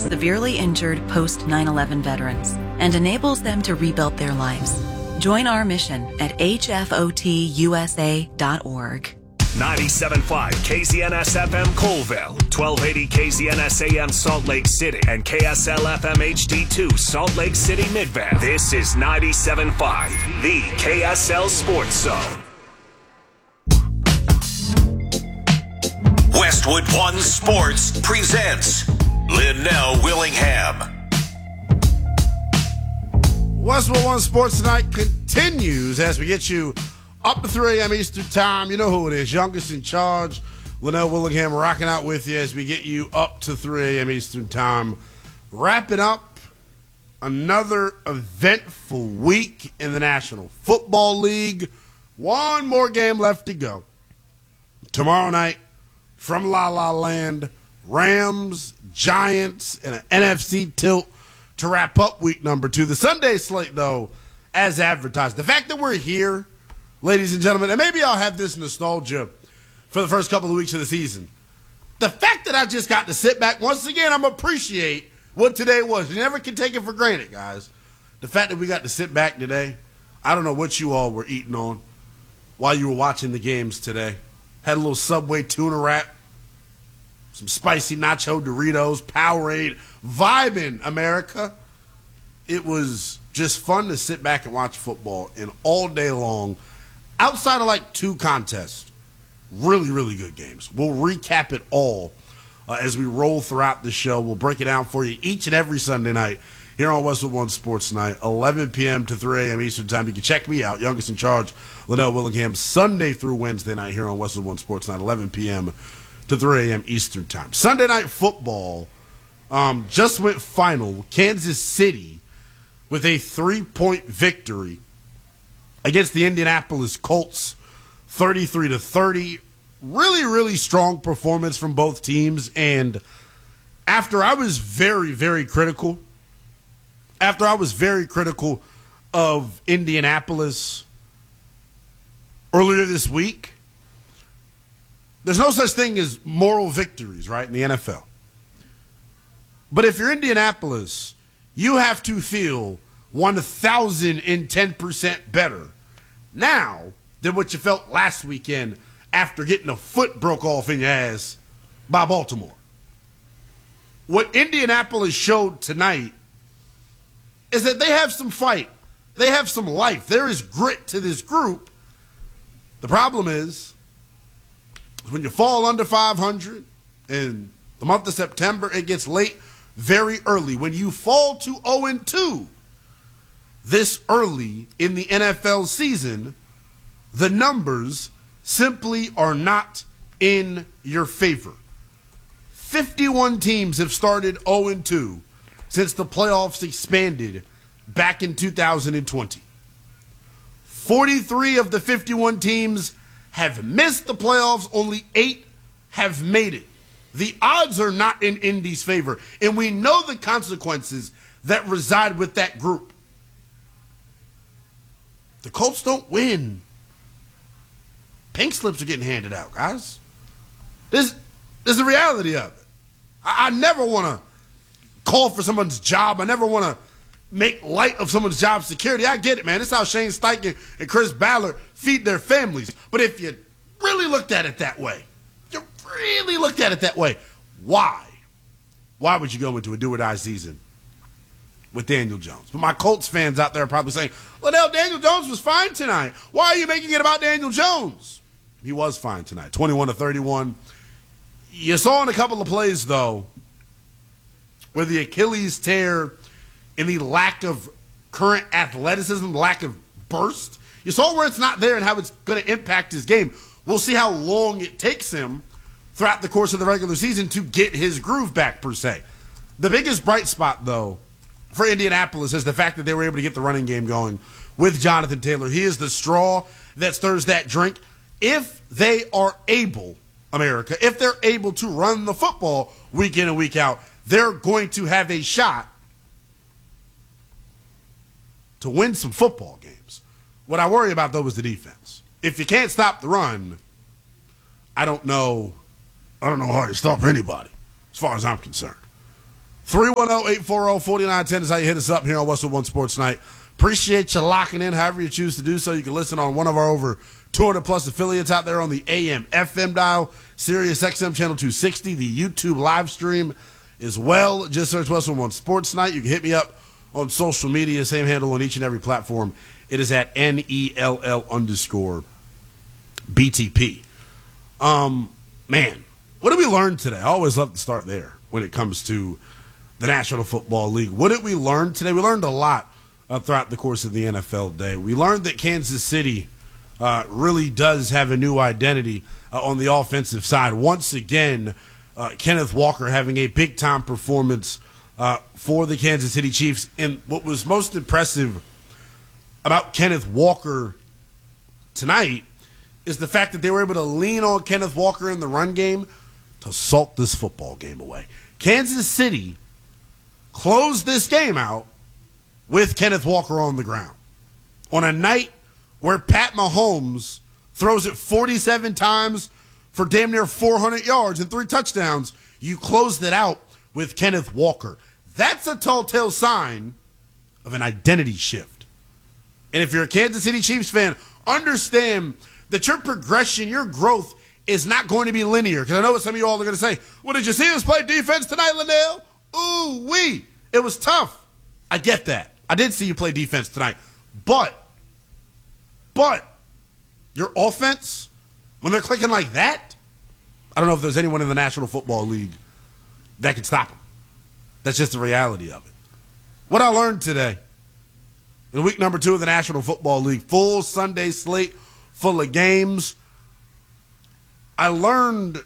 severely injured post 9/11 veterans and enables them to rebuild their lives. Join our mission at hfotusa.org. 97.5 KZNS FM Colville, 1280 KZNS AM Salt Lake City, and KSL FM HD2 Salt Lake City Midvale. This is 97.5, the KSL Sports Zone. Westwood One Sports presents Linnell Willingham. Westwood One Sports tonight continues as we get you up to 3 a.m. Eastern Time. You know who it is. Youngest in charge, Linnell Willingham, rocking out with you as we get you up to 3 a.m. Eastern Time. Wrapping up another eventful week in the National Football League. One more game left to go. Tomorrow night, from La La Land, Rams, Giants, and an NFC tilt to wrap up week number 2. The Sunday slate, though, as advertised. The fact that we're here, ladies and gentlemen, and maybe I'll have this nostalgia for the first couple of weeks of the season. The fact that I just got to sit back, once again, I'm appreciate what today was. You never can take it for granted, guys. The fact that we got to sit back today, I don't know what you all were eating on while you were watching the games today. Had a little Subway tuna wrap, some spicy nacho Doritos, Powerade, vibing, America. It was just fun to sit back and watch football, and all day long, outside of like 2 contests, really, really good games. We'll recap it all as we roll throughout the show. We'll break it down for you each and every Sunday night here on Westwood One Sports Night, 11 p.m. to 3 a.m. Eastern Time. You can check me out, youngest in charge, Linnell Willingham, Sunday through Wednesday night here on Westwood One Sports Night, 11 p.m. to 3 a.m. Eastern Time. Sunday Night Football just went final. Kansas City with a 3-point victory against the Indianapolis Colts, 33-30. Really, really strong performance from both teams. And after I was very, very critical of Indianapolis earlier this week, there's no such thing as moral victories, right, in the NFL. But if you're Indianapolis, you have to feel 1,010% better now than what you felt last weekend after getting a foot broke off in your ass by Baltimore. What Indianapolis showed tonight is that they have some fight. They have some life. There is grit to this group. The problem is when you fall under 500 in the month of September, it gets late very early. When you fall to 0-2 this early in the NFL season, the numbers simply are not in your favor. 51 teams have started 0-2 since the playoffs expanded back in 2020. 43 of the 51 teams have missed the playoffs. Only 8 have made it. The odds are not in Indy's favor, and we know the consequences that reside with that group. The Colts don't win. Pink slips are getting handed out, guys. This is the reality of it. I never want to call for someone's job. I never want to make light of someone's job security. I get it, man. This is how Shane Steichen and Chris Ballard feed their families. But if you really looked at it that way, why? Why would you go into a do-or-die season with Daniel Jones? But my Colts fans out there are probably saying, Linnell, Daniel Jones was fine tonight. Why are you making it about Daniel Jones? He was fine tonight, 21-31. You saw in a couple of plays, though, where the Achilles tear and the lack of current athleticism, lack of burst, you saw where it's not there and how it's going to impact his game. We'll see how long it takes him throughout the course of the regular season to get his groove back, per se. The biggest bright spot, though, for Indianapolis is the fact that they were able to get the running game going with Jonathan Taylor. He is the straw that stirs that drink. If they are able, America, if they're able to run the football week in and week out, they're going to have a shot to win some football games. What I worry about, though, is the defense. If you can't stop the run, I don't know how you stop anybody, as far as I'm concerned. 310-840-4910 is how you hit us up here on Westwood One Sports Night. Appreciate you locking in however you choose to do so. You can listen on one of our over 200-plus affiliates out there on the AM, FM dial, Sirius XM Channel 260, the YouTube live stream as well. Just search Westwood One Sports Night. You can hit me up on social media, same handle on each and every platform. It is at NELL_BTP. Man, what did we learn today? I always love to start there when it comes to the National Football League. What did we learn today? We learned a lot throughout the course of the NFL day. We learned that Kansas City really does have a new identity on the offensive side. Once again, Kenneth Walker having a big-time performance for the Kansas City Chiefs. And what was most impressive about Kenneth Walker tonight is the fact that they were able to lean on Kenneth Walker in the run game to salt this football game away. Kansas City closed this game out with Kenneth Walker on the ground. On a night where Pat Mahomes throws it 47 times for damn near 400 yards and 3 touchdowns, you closed it out with Kenneth Walker. That's a telltale sign of an identity shift. And if you're a Kansas City Chiefs fan, understand that your progression, your growth is not going to be linear. Because I know what some of you all are going to say. Well, did you see us play defense tonight, Linnell? Ooh-wee. It was tough. I get that. I did see you play defense tonight. But your offense, when they're clicking like that, I don't know if there's anyone in the National Football League that can stop them. That's just the reality of it. What I learned today, in week number 2 of the National Football League, full Sunday slate, full of games. I learned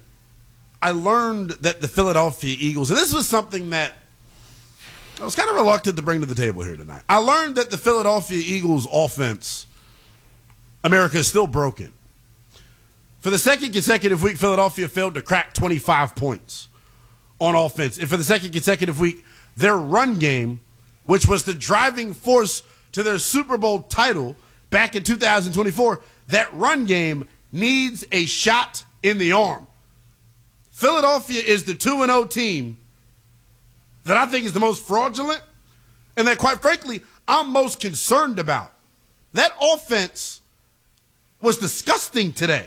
that the Philadelphia Eagles, and this was something that I was kind of reluctant to bring to the table here tonight. I learned that the Philadelphia Eagles offense, America, is still broken. For the second consecutive week, Philadelphia failed to crack 25 points on offense. And for the second consecutive week, their run game, which was the driving force to their Super Bowl title back in 2024, that run game needs a shot in the arm. Philadelphia is the 2-0 team that I think is the most fraudulent and that, quite frankly, I'm most concerned about. That offense was disgusting today.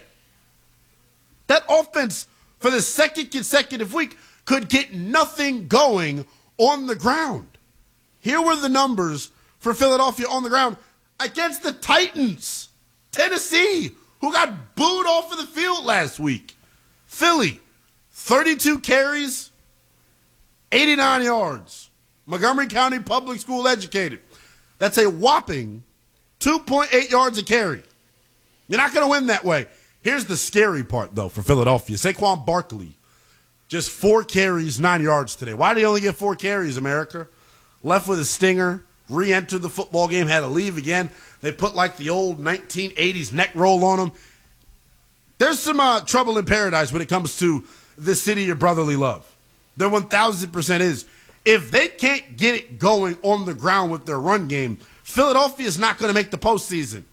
That offense, for the second consecutive week, could get nothing going on the ground. Here were the numbers for Philadelphia on the ground against the Titans, Tennessee, who got booed off of the field last week. Philly, 32 carries, 89 yards. Montgomery County Public School educated. That's a whopping 2.8 yards a carry. You're not going to win that way. Here's the scary part, though, for Philadelphia. Saquon Barkley, just 4 carries, 9 yards today. Why did he only get 4 carries, America? Left with a stinger, re-entered the football game, had to leave again. They put like the old 1980s neck roll on him. There's some trouble in paradise when it comes to the city of brotherly love. There 1,000% is. If they can't get it going on the ground with their run game, Philadelphia is not going to make the postseason.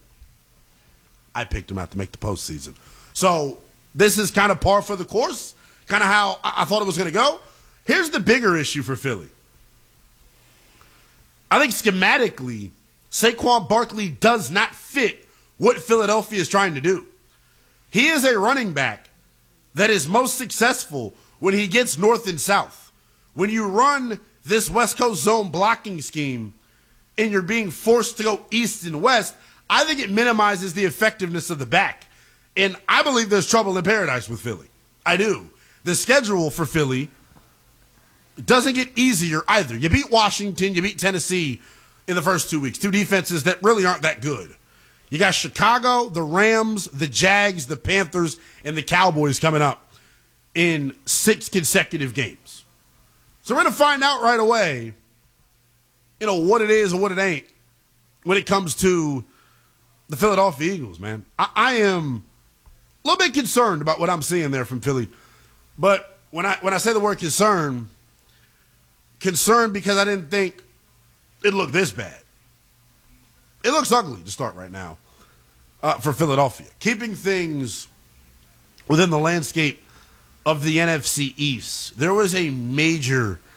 I picked them out to make the postseason. So this is kind of par for the course, kind of how I thought it was going to go. Here's the bigger issue for Philly. I think schematically, Saquon Barkley does not fit what Philadelphia is trying to do. He is a running back that is most successful when he gets north and south. When you run this West Coast zone blocking scheme and you're being forced to go east and west, I think it minimizes the effectiveness of the back. And I believe there's trouble in paradise with Philly. I do. The schedule for Philly doesn't get easier either. You beat Washington, you beat Tennessee in the first 2 weeks. 2 defenses that really aren't that good. You got Chicago, the Rams, the Jags, the Panthers, and the Cowboys coming up in 6 consecutive games. So we're going to find out right away, what it is and what it ain't when it comes to the Philadelphia Eagles, man. I am a little bit concerned about what I'm seeing there from Philly. But when I say the word concerned because I didn't think it looked this bad. It looks ugly to start right now for Philadelphia. Keeping things within the landscape of the NFC East, there was a major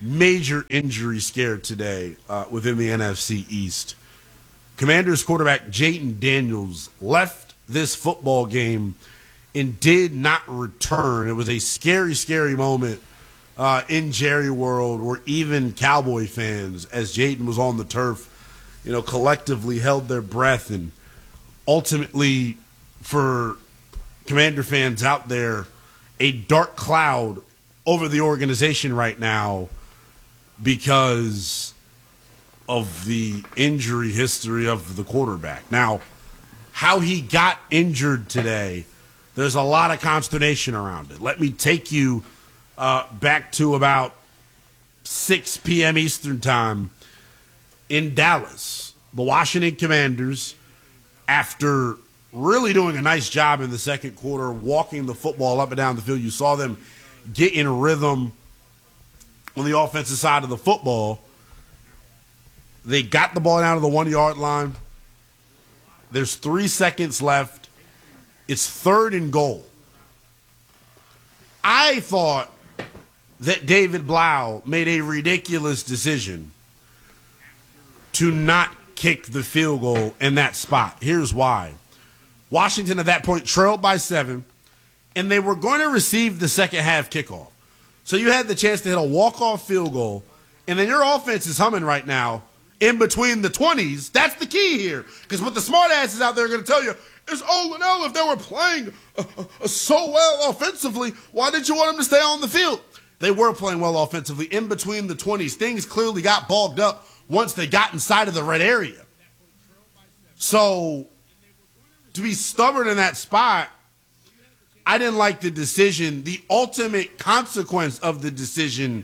major injury scare today within the NFC East. Commanders quarterback Jayden Daniels left this football game and did not return. It was a scary, scary moment in Jerry World, where even Cowboy fans, as Jayden was on the turf, collectively held their breath. And ultimately, for Commander fans out there, a dark cloud over the organization right now because of the injury history of the quarterback. Now, how he got injured today, there's a lot of consternation around it. Let me take you back to about 6 p.m. Eastern time in Dallas. The Washington Commanders, after really doing a nice job in the second quarter, walking the football up and down the field, you saw them get in rhythm on the offensive side of the football. They got the ball down to the 1-yard line. There's 3 seconds left. It's 3rd and goal. I thought that David Blau made a ridiculous decision to not kick the field goal in that spot. Here's why. Washington at that point trailed by 7, and they were going to receive the second half kickoff. So you had the chance to hit a walk-off field goal, and then your offense is humming right now in between the 20s. That's the key here, because what the smart asses out there are going to tell you is, if they were playing so well offensively, why didn't you want them to stay on the field? They were playing well offensively in between the 20s. Things clearly got bogged up once they got inside of the red area. So to be stubborn in that spot, I didn't like the decision. The ultimate consequence of the decision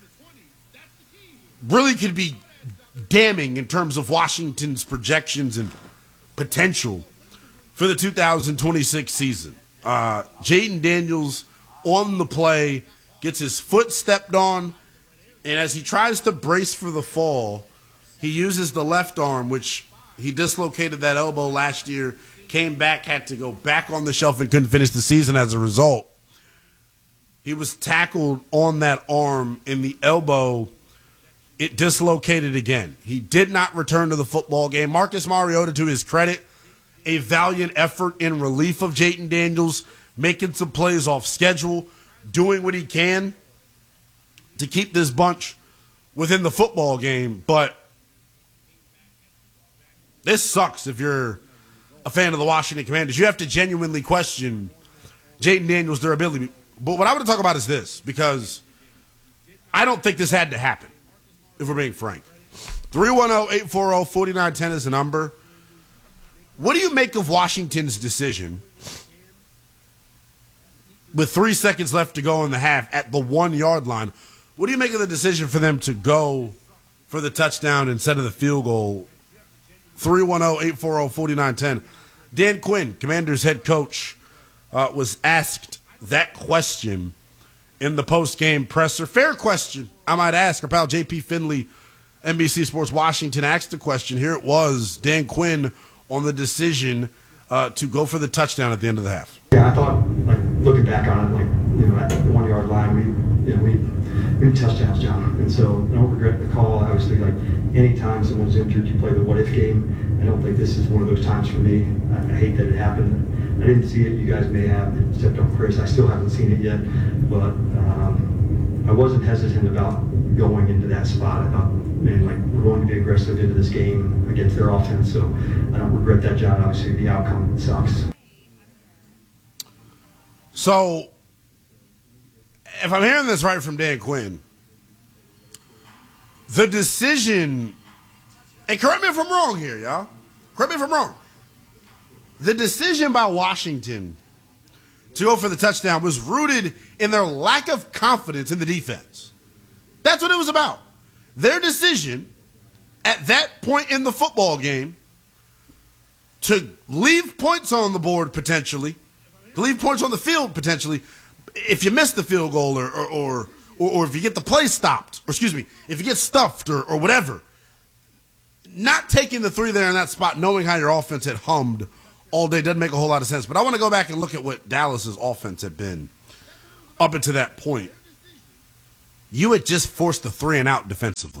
really could be damning in terms of Washington's projections and potential for the 2026 season. Jayden Daniels on the play gets his foot stepped on, and as he tries to brace for the fall, he uses the left arm, which he dislocated that elbow last year, came back, had to go back on the shelf, and couldn't finish the season as a result. He was tackled on that arm, in the elbow, it dislocated again. He did not return to the football game. Marcus Mariota, to his credit, a valiant effort in relief of Jayden Daniels, making some plays off schedule, doing what he can to keep this bunch within the football game. But this sucks if you're a fan of the Washington Commanders. You have to genuinely question Jayden Daniels' durability. But what I want to talk about is this, because I don't think this had to happen, if we're being frank. 310-840-4910 is the number. What do you make of Washington's decision with 3 seconds left to go in the half at the 1-yard line? What do you make of the decision for them to go for the touchdown instead of the field goal? 310-840-4910. Dan Quinn, Commanders head coach, was asked that question in the post-game presser. Fair question, I might ask. Our pal J.P. Finley, NBC Sports Washington, asked the question. Here it was, Dan Quinn on the decision to go for the touchdown at the end of the half. Yeah, I thought, looking back on it, at the 1-yard line, we need touchdowns, John. And so I don't regret the call. Obviously, anytime someone's injured, you play the what-if game. I don't think this is one of those times for me. I hate that it happened. I didn't see it. You guys may have, except on Chris. I still haven't seen it yet. But I wasn't hesitant about going into that spot. I thought, we're going to be aggressive into this game against their offense. So I don't regret that, John. Obviously, the outcome sucks. So, if I'm hearing this right from Dan Quinn, the decision, and correct me if I'm wrong here, y'all. Correct me if I'm wrong. The decision by Washington to go for the touchdown was rooted in their lack of confidence in the defense. That's what it was about. Their decision at that point in the football game to leave points on the board potentially, to leave points on the field potentially, if you miss the field goal or if you get the play stopped, or excuse me, if you get stuffed or whatever, not taking the 3 there in that spot, knowing how your offense had hummed all day doesn't make a whole lot of sense. But I want to go back and look at what Dallas's offense had been up until that point. you had just forced the 3-and-out defensively.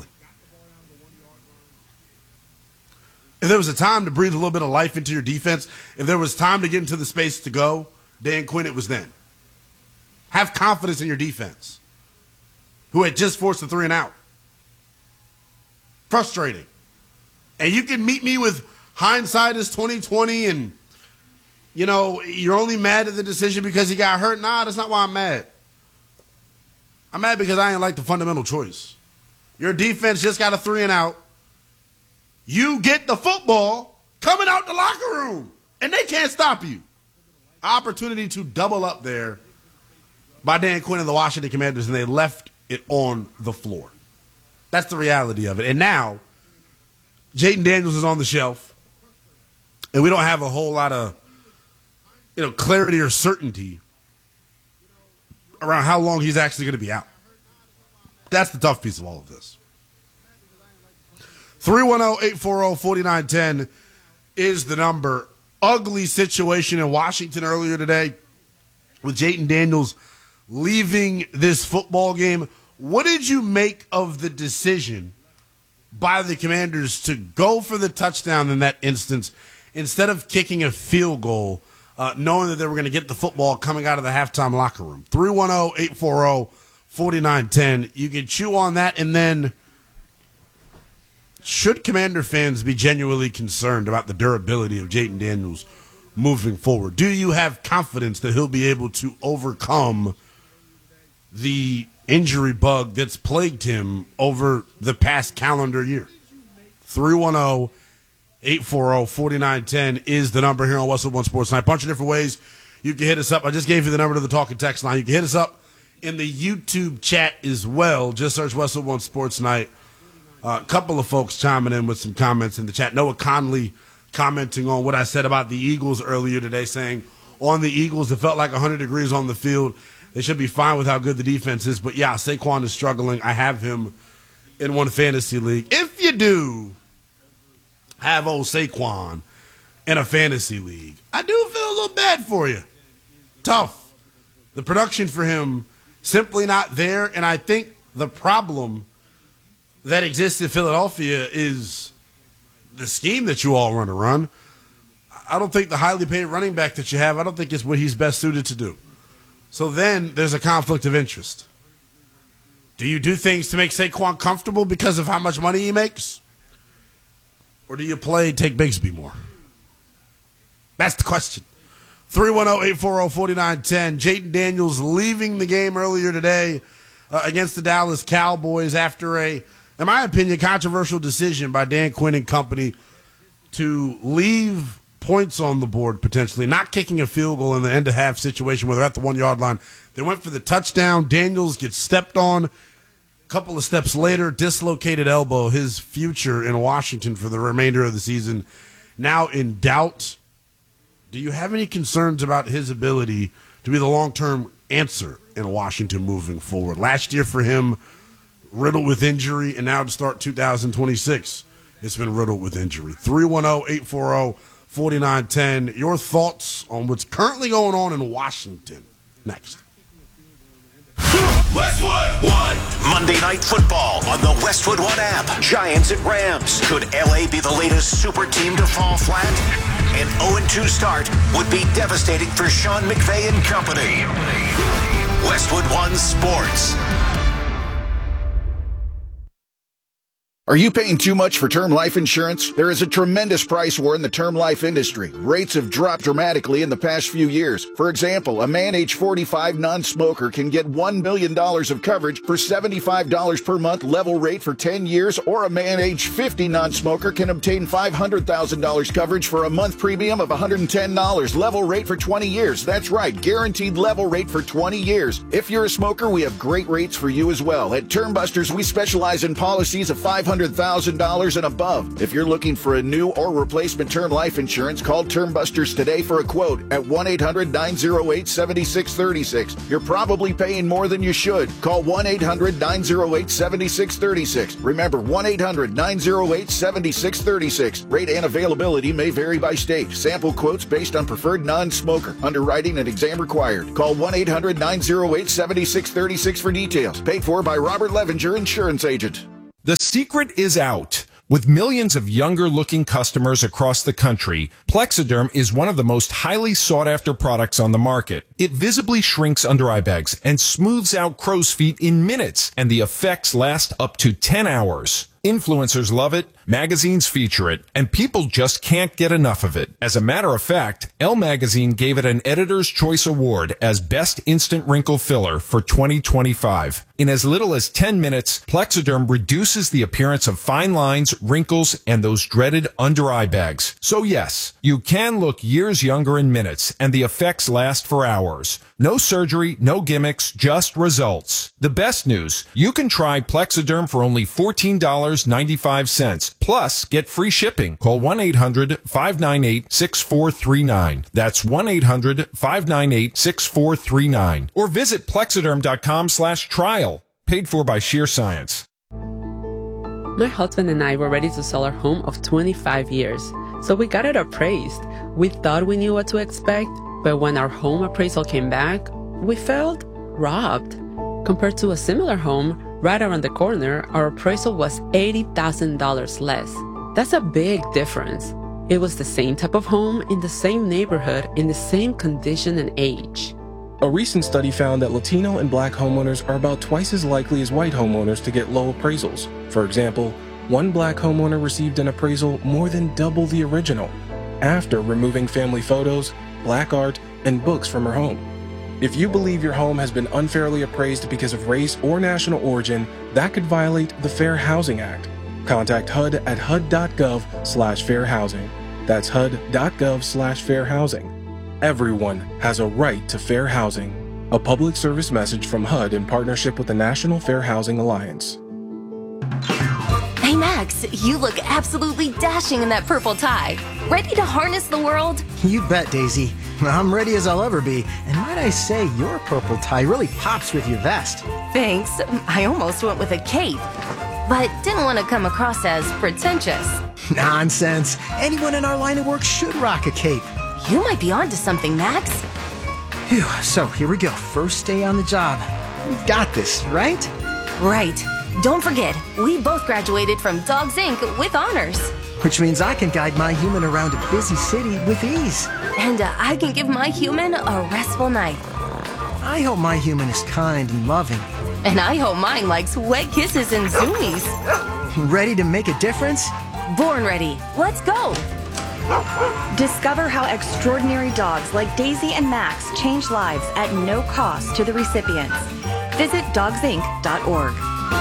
If there was a time to breathe a little bit of life into your defense, if there was time to get into the space to go, Dan Quinn, it was then. Have confidence in your defense, who had just forced the 3-and-out. Frustrating. And you can meet me with hindsight is 20/20 and, you know, you're only mad at the decision because he got hurt. Nah, that's not why I'm mad. I'm mad because I ain't like the fundamental choice. Your defense just got a 3-and-out. You get the football coming out the locker room, and they can't stop you. Opportunity to double up there by Dan Quinn and the Washington Commanders, and they left it on the floor. That's the reality of it. And now, Jayden Daniels is on the shelf, and we don't have a whole lot of, clarity or certainty around how long he's actually going to be out. That's the tough piece of all of this. 310-840-4910 is the number. Ugly situation in Washington earlier today with Jayden Daniels leaving this football game. What did you make of the decision by the Commanders to go for the touchdown in that instance instead of kicking a field goal, knowing that they were going to get the football coming out of the halftime locker room? 310-840-4910. You can chew on that, and then should Commander fans be genuinely concerned about the durability of Jayden Daniels moving forward? Do you have confidence that he'll be able to overcome the injury bug that's plagued him over the past calendar year? 310-840-4910 is the number here on Westwood One Sports Night. A bunch of different ways you can hit us up. I just gave you the number to the talk and text line. You can hit us up in the YouTube chat as well. Just search Westwood One Sports Night. A couple of folks chiming in with some comments in the chat. Noah Conley commenting on what I said about the Eagles earlier today, saying on the Eagles, it felt like 100 degrees on the field. They should be fine with how good the defense is. But, yeah, Saquon is struggling. I have him in one fantasy league. If you do have old Saquon in a fantasy league, I do feel a little bad for you. Tough. The production for him simply not there. And I think the problem that exists in Philadelphia is the scheme that you all want to run. I don't think the highly paid running back that you have, I don't think is what he's best suited to do. So then there's a conflict of interest. Do you do things to make Saquon comfortable because of how much money he makes? Or do you take Bigsby more? That's the question. 310-840-4910. Jayden Daniels leaving the game earlier today against the Dallas Cowboys after a, in my opinion, controversial decision by Dan Quinn and company to leave points on the board, potentially, not kicking a field goal in the end-of-half situation where they're at the 1-yard line. They went for the touchdown. Daniels gets stepped on. A couple of steps later, dislocated elbow, his future in Washington for the remainder of the season now in doubt. Do you have any concerns about his ability to be the long-term answer in Washington moving forward? Last year for him, riddled with injury, and now to start 2026, it's been riddled with injury. 310-840-4910. Your thoughts on what's currently going on in Washington next. Westwood One. Monday Night Football on the Westwood One app. Giants at Rams. Could LA be the latest super team to fall flat? An 0-2 start would be devastating for Sean McVay and company. Westwood One Sports. Are you paying too much for term life insurance? There is a tremendous price war in the term life industry. Rates have dropped dramatically in the past few years. For example, a man age 45 non-smoker can get $1 million of coverage for $75 per month level rate for 10 years, or a man age 50 non-smoker can obtain $500,000 coverage for a month premium of $110 level rate for 20 years. That's right, guaranteed level rate for 20 years. If you're a smoker, we have great rates for you as well. At Term Busters, we specialize in policies of $500 $200,000 and above. If you're looking for a new or replacement term life insurance, call Term Busters today for a quote at 1-800-908-7636. You're probably paying more than you should. Call 1-800-908-7636. Remember, 1-800-908-7636. Rate and availability may vary by state. Sample quotes based on preferred non-smoker. Underwriting and exam required. Call 1-800-908-7636 for details. Paid for by Robert Levenger, insurance agent. The secret is out. With millions of younger-looking customers across the country, Plexiderm is one of the most highly sought-after products on the market. It visibly shrinks under-eye bags and smooths out crow's feet in minutes, and the effects last up to 10 hours. Influencers love it, magazines feature it, and people just can't get enough of it. As a matter of fact, Elle Magazine gave it an Editor's Choice Award as Best Instant Wrinkle Filler for 2025. In as little as 10 minutes, Plexiderm reduces the appearance of fine lines, wrinkles, and those dreaded under-eye bags. So yes, you can look years younger in minutes, and the effects last for hours. No surgery, no gimmicks, just results. The best news, you can try Plexiderm for only $14.95. Plus, get free shipping. Call 1-800-598-6439. That's 1-800-598-6439. Or visit Plexiderm.com/trial. Paid for by Sheer Science. My husband and I were ready to sell our home of 25 years, so we got it appraised. We thought we knew what to expect, but when our home appraisal came back, we felt robbed. Compared to a similar home right around the corner, our appraisal was $80,000 less. That's a big difference. It was the same type of home in the same neighborhood in the same condition and age. A recent study found that Latino and Black homeowners are about twice as likely as white homeowners to get low appraisals. For example, one Black homeowner received an appraisal more than double the original, after removing family photos, Black art, and books from her home. If you believe your home has been unfairly appraised because of race or national origin, that could violate the Fair Housing Act. Contact HUD at hud.gov/fair housing. That's hud.gov/fair housing. Everyone has a right to fair housing. A public service message from HUD in partnership with the National Fair Housing Alliance. Hey Max, you look absolutely dashing in that purple tie. Ready to harness the world? You bet, Daisy. I'm ready as I'll ever be. And might I say, your purple tie really pops with your vest. Thanks. I almost went with a cape, but didn't want to come across as pretentious. Nonsense. Anyone in our line of work should rock a cape. You might be onto something, Max. Phew, so here we go. First day on the job. We've got this, right? Right. Don't forget, we both graduated from Dogs Inc. with honors. Which means I can guide my human around a busy city with ease. And I can give my human a restful night. I hope my human is kind and loving. And I hope mine likes wet kisses and zoomies. Ready to make a difference? Born ready. Let's go. Discover how extraordinary dogs like Daisy and Max change lives at no cost to the recipients. Visit dogsinc.org.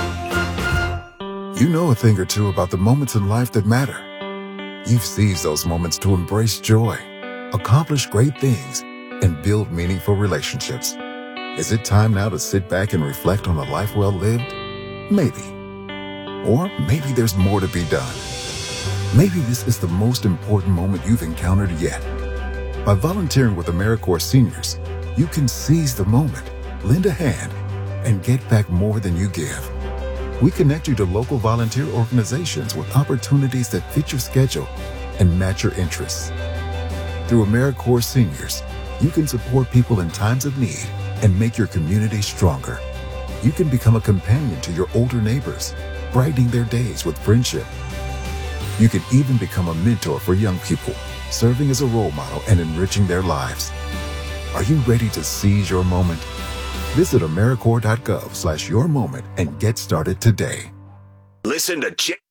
You know a thing or two about the moments in life that matter. You've seized those moments to embrace joy, accomplish great things, and build meaningful relationships. Is it time now to sit back and reflect on a life well lived? Maybe. Or maybe there's more to be done. Maybe this is the most important moment you've encountered yet. By volunteering with AmeriCorps Seniors, you can seize the moment, lend a hand, and get back more than you give. We connect you to local volunteer organizations with opportunities that fit your schedule and match your interests. Through AmeriCorps Seniors, you can support people in times of need and make your community stronger. You can become a companion to your older neighbors, brightening their days with friendship. You can even become a mentor for young people, serving as a role model and enriching their lives. Are you ready to seize your moment? Visit AmeriCorps.gov/yourmoment and get started today. Listen to